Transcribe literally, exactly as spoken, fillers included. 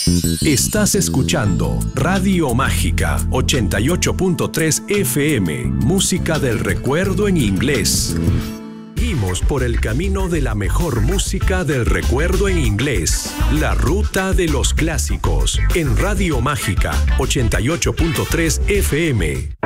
Estás escuchando Radio Mágica ochenta y ocho punto tres F M, música del recuerdo en inglés. Seguimos por el camino de la mejor música del recuerdo en inglés. La ruta de los clásicos en Radio Mágica ochenta y ocho punto tres F M.